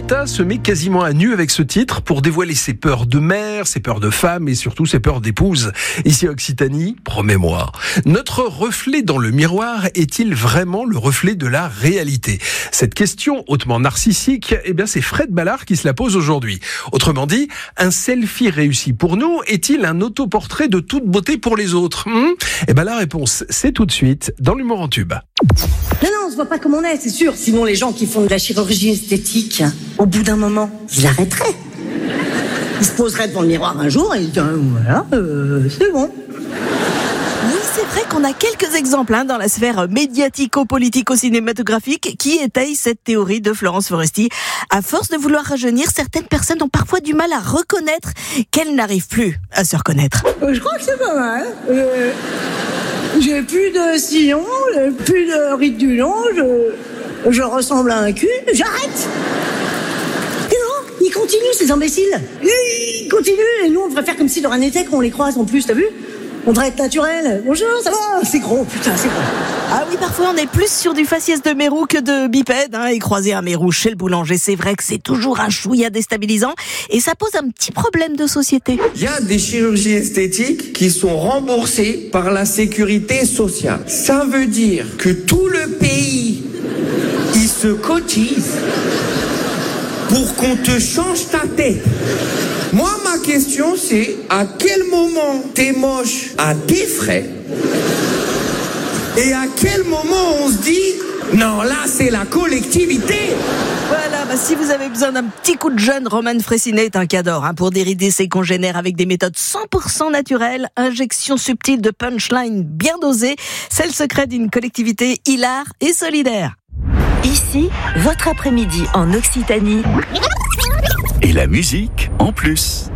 Colanta se met quasiment à nu avec ce titre pour dévoiler ses peurs de mère, ses peurs de femme et surtout ses peurs d'épouse. Ici à Occitanie, promets-moi, notre reflet dans le miroir est-il vraiment le reflet de la réalité ? Cette question hautement narcissique, c'est Fred Ballard qui se la pose aujourd'hui. Autrement dit, un selfie réussi pour nous est-il un autoportrait de toute beauté pour les autres ? La réponse, c'est tout de suite dans l'humour en tube. Non, on se voit pas comme on est, c'est sûr. Sinon, les gens qui font de la chirurgie esthétique, au bout d'un moment, ils arrêteraient. Ils se poseraient devant le miroir un jour et ils diraient, voilà, c'est bon. Oui, c'est vrai qu'on a quelques exemples dans la sphère médiatico-politico-cinématographique qui étayent cette théorie de Florence Foresti. À force de vouloir rajeunir, certaines personnes ont parfois du mal à reconnaître qu'elles n'arrivent plus à se reconnaître. Je crois que c'est pas mal. J'ai plus de sillon, j'ai plus de ride du long, je ressemble à un cul, j'arrête. Et non, ils continuent ces imbéciles. Ils continuent et nous on devrait faire comme si de rien n'était qu'on les croise en plus, t'as vu ? On devrait être naturel. Bonjour, ça va ? C'est gros, putain, c'est gros. Ah oui, parfois on est plus sur du faciès de mérou que de bipède. Et croiser un mérou chez le boulanger, c'est vrai que c'est toujours un chouïa déstabilisant. Et ça pose un petit problème de société. Il y a des chirurgies esthétiques qui sont remboursées par la sécurité sociale. Ça veut dire que tout le pays, il se cotise pour qu'on te change ta tête. Moi, ma question, c'est à quel moment t'es moche à tes frais et à quel moment on se dit non, là, c'est la collectivité. Voilà, si vous avez besoin d'un petit coup de jeune, Roman Fressinet est un cador pour dérider ses congénères avec des méthodes 100% naturelles, injection subtile de punchline bien dosée, c'est le secret d'une collectivité hilare et solidaire. Ici, votre après-midi en Occitanie. Et la musique en plus.